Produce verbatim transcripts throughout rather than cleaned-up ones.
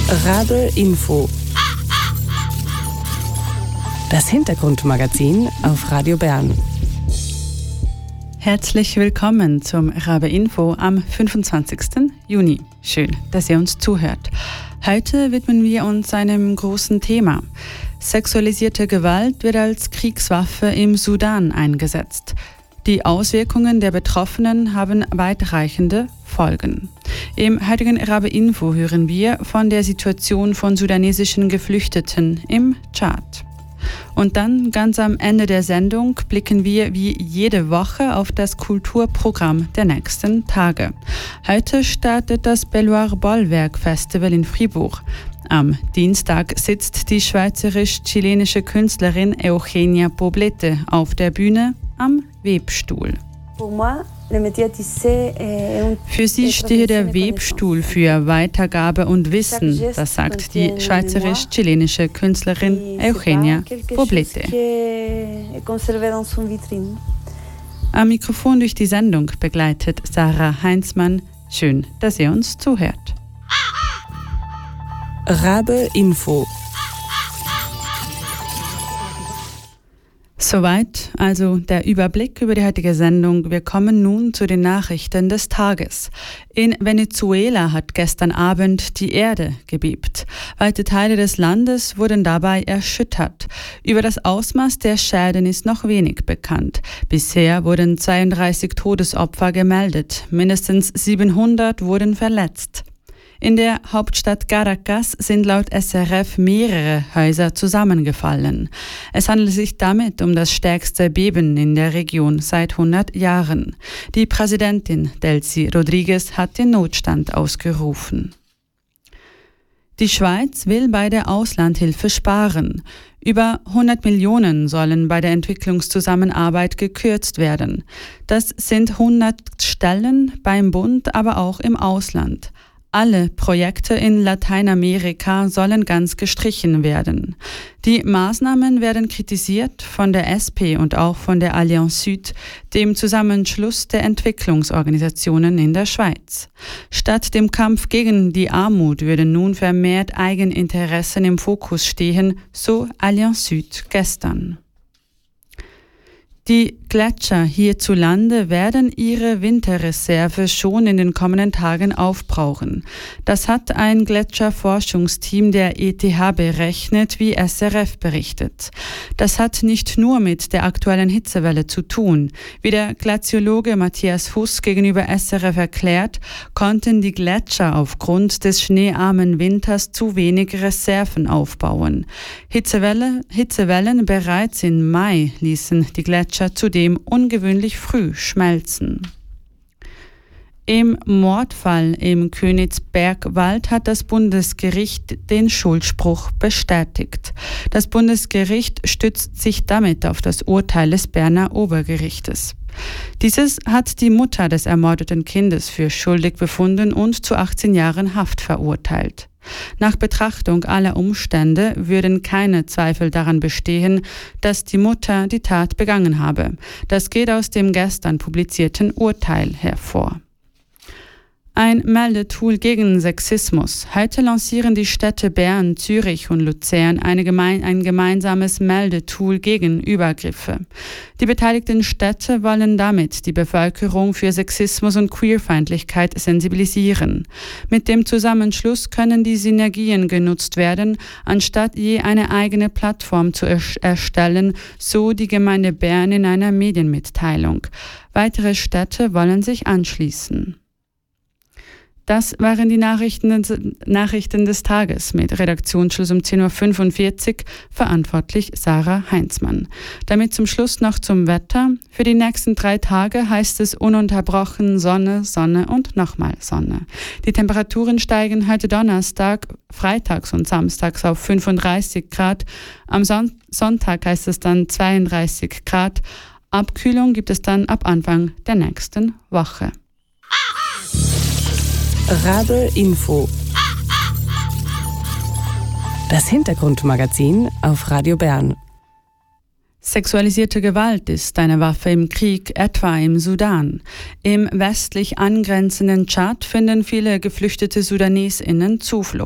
Rabe Info. Das Hintergrundmagazin auf Radio Bern. Herzlich willkommen zum Rabe Info am fünfundzwanzigsten Juni. Schön, dass ihr uns zuhört. Heute widmen wir uns einem großen Thema. Sexualisierte Gewalt wird als Kriegswaffe im Sudan eingesetzt. Die Auswirkungen der Betroffenen haben weitreichende Folgen. Im heutigen Rabe Info hören wir von der Situation von sudanesischen Geflüchteten im Tschad. Und dann ganz am Ende der Sendung blicken wir wie jede Woche auf das Kulturprogramm der nächsten Tage. Heute startet das Belloir Bollwerk Festival in Fribourg. Am Dienstag sitzt die schweizerisch-chilenische Künstlerin Eugenia Poblete auf der Bühne am Webstuhl. Für sie stehe der Webstuhl für Weitergabe und Wissen, das sagt die schweizerisch-chilenische Künstlerin Eugenia Poblete. Am Mikrofon durch die Sendung begleitet Sarah Heinzmann. Schön, dass ihr uns zuhört. Rabe Info. Soweit also der Überblick über die heutige Sendung. Wir kommen nun zu den Nachrichten des Tages. In Venezuela hat gestern Abend die Erde gebebt. Weite Teile des Landes wurden dabei erschüttert. Über das Ausmaß der Schäden ist noch wenig bekannt. Bisher wurden zweiunddreißig Todesopfer gemeldet. Mindestens siebenhundert wurden verletzt. In der Hauptstadt Caracas sind laut S R F mehrere Häuser zusammengefallen. Es handelt sich damit um das stärkste Beben in der Region seit hundert Jahren. Die Präsidentin Delcy Rodriguez hat den Notstand ausgerufen. Die Schweiz will bei der Auslandhilfe sparen. Über hundert Millionen sollen bei der Entwicklungszusammenarbeit gekürzt werden. Das sind hundert Stellen beim Bund, aber auch im Ausland. Alle Projekte in Lateinamerika sollen ganz gestrichen werden. Die Maßnahmen werden kritisiert von der S P und auch von der Allianz Süd, dem Zusammenschluss der Entwicklungsorganisationen in der Schweiz. Statt dem Kampf gegen die Armut würden nun vermehrt Eigeninteressen im Fokus stehen, so Allianz Süd gestern. Die Gletscher hierzulande werden ihre Winterreserve schon in den kommenden Tagen aufbrauchen. Das hat ein Gletscherforschungsteam der E T H berechnet, wie S R F berichtet. Das hat nicht nur mit der aktuellen Hitzewelle zu tun. Wie der Glaziologe Matthias Fuss gegenüber S R F erklärt, konnten die Gletscher aufgrund des schneearmen Winters zu wenig Reserven aufbauen. Hitzewelle, Hitzewellen bereits im Mai ließen die Gletscher zudem ungewöhnlich früh schmelzen. Im Mordfall im Königsbergwald hat das Bundesgericht den Schuldspruch bestätigt. Das Bundesgericht stützt sich damit auf das Urteil des Berner Obergerichtes. Dieses hat die Mutter des ermordeten Kindes für schuldig befunden und zu achtzehn Jahren Haft verurteilt. Nach Betrachtung aller Umstände würden keine Zweifel daran bestehen, dass die Mutter die Tat begangen habe. Das geht aus dem gestern publizierten Urteil hervor. Ein Meldetool gegen Sexismus. Heute lancieren die Städte Bern, Zürich und Luzern eine gemein, ein gemeinsames Meldetool gegen Übergriffe. Die beteiligten Städte wollen damit die Bevölkerung für Sexismus und Queerfeindlichkeit sensibilisieren. Mit dem Zusammenschluss können die Synergien genutzt werden, anstatt je eine eigene Plattform zu er- erstellen, so die Gemeinde Bern in einer Medienmitteilung. Weitere Städte wollen sich anschließen. Das waren die Nachrichten, Nachrichten des Tages mit Redaktionsschluss um zehn Uhr fünfundvierzig, verantwortlich Sarah Heinzmann. Damit zum Schluss noch zum Wetter. Für die nächsten drei Tage heißt es ununterbrochen Sonne, Sonne und nochmal Sonne. Die Temperaturen steigen heute Donnerstag, freitags und samstags auf fünfunddreißig Grad. Am Son- Sonntag heißt es dann zweiunddreißig Grad. Abkühlung gibt es dann ab Anfang der nächsten Woche. Rabe Info. Das Hintergrundmagazin auf Radio Bern. Sexualisierte Gewalt ist eine Waffe im Krieg, etwa im Sudan. Im westlich angrenzenden Tschad finden viele geflüchtete SudanesInnen Zuflucht.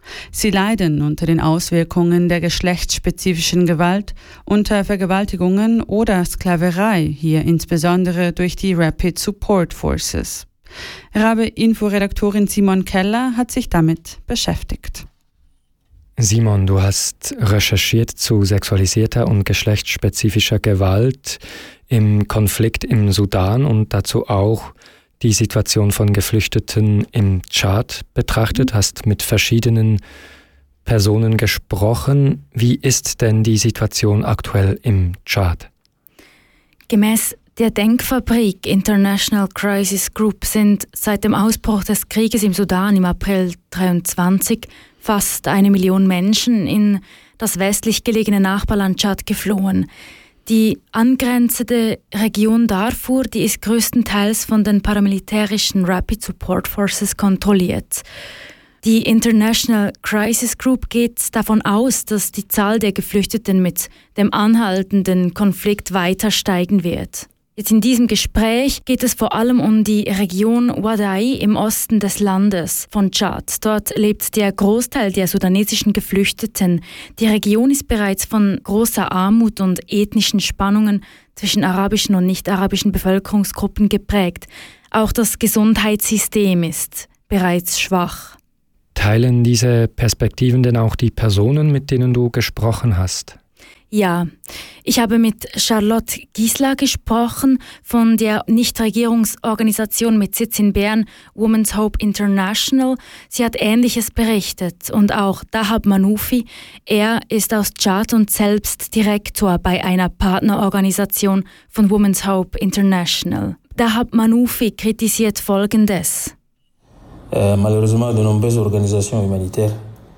Sie leiden unter den Auswirkungen der geschlechtsspezifischen Gewalt, unter Vergewaltigungen oder Sklaverei, hier insbesondere durch die Rapid Support Forces. Rabe-Info-Redaktorin Simon Keller hat sich damit beschäftigt. Simon, du hast recherchiert zu sexualisierter und geschlechtsspezifischer Gewalt im Konflikt im Sudan und dazu auch die Situation von Geflüchteten im Tschad betrachtet, hast mit verschiedenen Personen gesprochen. Wie ist denn die Situation aktuell im Tschad? Gemäß der Denkfabrik International Crisis Group sind seit dem Ausbruch des Krieges im Sudan im April zweitausenddreiundzwanzig fast eine Million Menschen in das westlich gelegene Nachbarland Tschad geflohen. Die angrenzende Region Darfur, die ist größtenteils von den paramilitärischen Rapid Support Forces kontrolliert. Die International Crisis Group geht davon aus, dass die Zahl der Geflüchteten mit dem anhaltenden Konflikt weiter steigen wird. Jetzt in diesem Gespräch geht es vor allem um die Region Ouaddaï im Osten des Landes von Tschad. Dort lebt der Großteil der sudanesischen Geflüchteten. Die Region ist bereits von großer Armut und ethnischen Spannungen zwischen arabischen und nicht-arabischen Bevölkerungsgruppen geprägt. Auch das Gesundheitssystem ist bereits schwach. Teilen diese Perspektiven denn auch die Personen, mit denen du gesprochen hast? Ja, ich habe mit Charlotte Gisler gesprochen von der Nichtregierungsorganisation mit Sitz in Bern, Women's Hope International. Sie hat Ähnliches berichtet. Und auch Dahab Manoufi, er ist aus Tschad und selbst Direktor bei einer Partnerorganisation von Women's Hope International. Dahab Manoufi kritisiert Folgendes. Euh, malheureusement, de nombreuses organisations humanitaires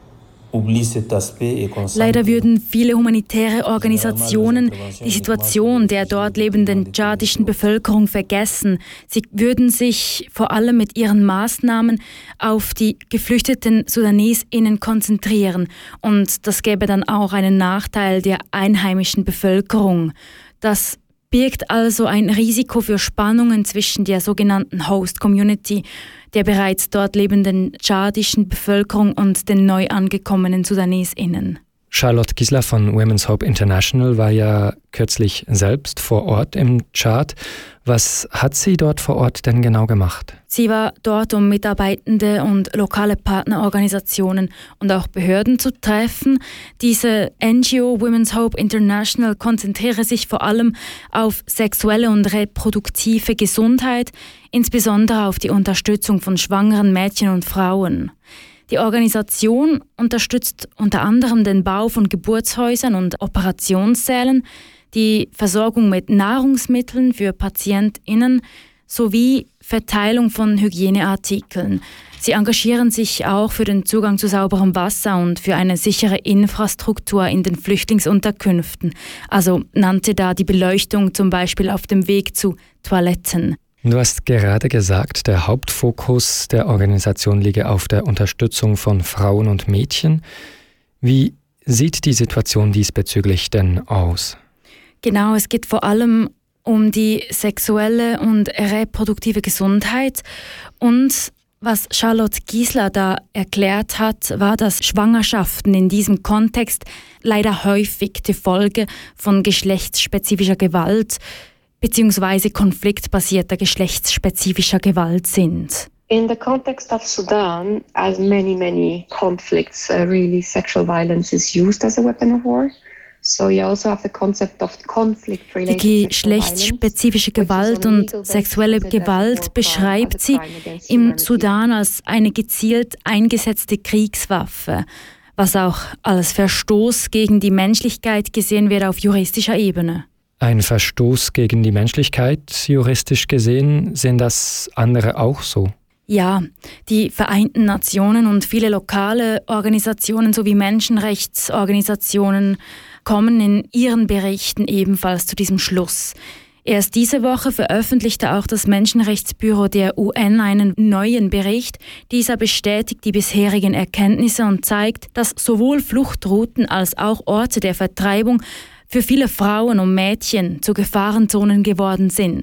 Leider würden viele humanitäre Organisationen die Situation der dort lebenden tschadischen Bevölkerung vergessen. Sie würden sich vor allem mit ihren Maßnahmen auf die geflüchteten SudanesInnen konzentrieren. Und das gäbe dann auch einen Nachteil der einheimischen Bevölkerung. Das birgt also ein Risiko für Spannungen zwischen der sogenannten Host Community, der bereits dort lebenden tschadischen Bevölkerung und den neu angekommenen SudanesInnen. Charlotte Gisler von Women's Hope International war ja kürzlich selbst vor Ort im Tschad. Was hat sie dort vor Ort denn genau gemacht? Sie war dort, um Mitarbeitende und lokale Partnerorganisationen und auch Behörden zu treffen. Diese N G O Women's Hope International konzentriere sich vor allem auf sexuelle und reproduktive Gesundheit, insbesondere auf die Unterstützung von schwangeren Mädchen und Frauen. Die Organisation unterstützt unter anderem den Bau von Geburtshäusern und Operationssälen, die Versorgung mit Nahrungsmitteln für PatientInnen sowie Verteilung von Hygieneartikeln. Sie engagieren sich auch für den Zugang zu sauberem Wasser und für eine sichere Infrastruktur in den Flüchtlingsunterkünften. Also nannte da die Beleuchtung zum Beispiel auf dem Weg zu Toiletten. Du hast gerade gesagt, der Hauptfokus der Organisation liege auf der Unterstützung von Frauen und Mädchen. Wie sieht die Situation diesbezüglich denn aus? Genau, es geht vor allem um die sexuelle und reproduktive Gesundheit. Und was Charlotte Gisler da erklärt hat, war, dass Schwangerschaften in diesem Kontext leider häufig die Folge von geschlechtsspezifischer Gewalt beziehungsweise konfliktbasierter geschlechtsspezifischer Gewalt sind. In the context of Sudan, as many, many conflicts, uh, really sexual violence is used as a weapon of war. So you also have the concept of conflict-related Die geschlechtsspezifische Gewalt und sexuelle Gewalt beschreibt sie im Sudan als eine gezielt eingesetzte Kriegswaffe, was auch als Verstoß gegen die Menschlichkeit gesehen wird auf juristischer Ebene. Ein Verstoß gegen die Menschlichkeit, juristisch gesehen, sehen das andere auch so? Ja, die Vereinten Nationen und viele lokale Organisationen sowie Menschenrechtsorganisationen kommen in ihren Berichten ebenfalls zu diesem Schluss. Erst diese Woche veröffentlichte auch das Menschenrechtsbüro der U N einen neuen Bericht. Dieser bestätigt die bisherigen Erkenntnisse und zeigt, dass sowohl Fluchtrouten als auch Orte der Vertreibung für viele Frauen und Mädchen zu Gefahrenzonen geworden sind.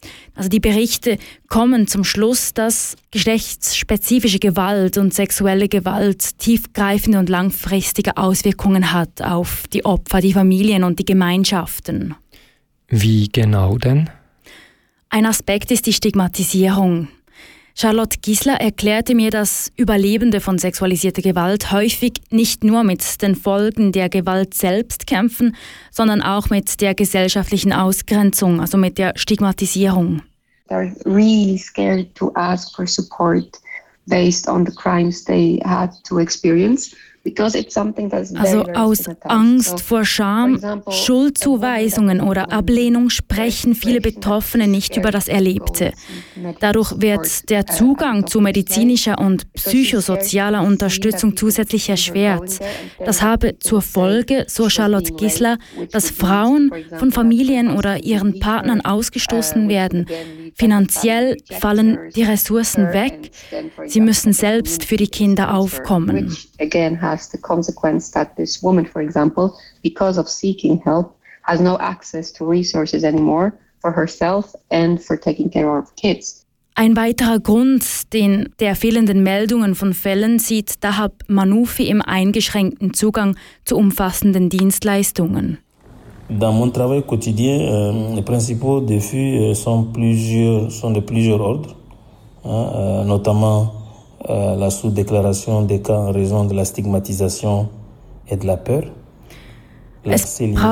Also die Berichte kommen zum Schluss, dass geschlechtsspezifische Gewalt und sexuelle Gewalt tiefgreifende und langfristige Auswirkungen hat auf die Opfer, die Familien und die Gemeinschaften. Wie genau denn? Ein Aspekt ist die Stigmatisierung. Charlotte Gisler erklärte mir, dass Überlebende von sexualisierter Gewalt häufig nicht nur mit den Folgen der Gewalt selbst kämpfen, sondern auch mit der gesellschaftlichen Ausgrenzung, also mit der Stigmatisierung. They're really scared to ask for support based on the crimes they had to experience. Also aus Angst vor Scham, Schuldzuweisungen oder Ablehnung sprechen viele Betroffene nicht über das Erlebte. Dadurch wird der Zugang zu medizinischer und psychosozialer Unterstützung zusätzlich erschwert. Das habe zur Folge, so Charlotte Gisler, dass Frauen von Familien oder ihren Partnern ausgestoßen werden. Finanziell fallen die Ressourcen weg. Sie müssen selbst für die Kinder aufkommen. Has the consequence that this woman, for example, because of seeking help, has no access to resources anymore for herself and for taking care of kids. Ein weiterer Grund, den der fehlenden Meldungen von Fällen sieht Dahab Manoufi im eingeschränkten Zugang zu umfassenden Dienstleistungen. Dans mon travail quotidien, euh, les principaux défis sont plusieurs, sont de plusieurs ordres, hein, euh, notamment Euh, la sous-déclaration des cas en raison de la stigmatisation et de la peur. Es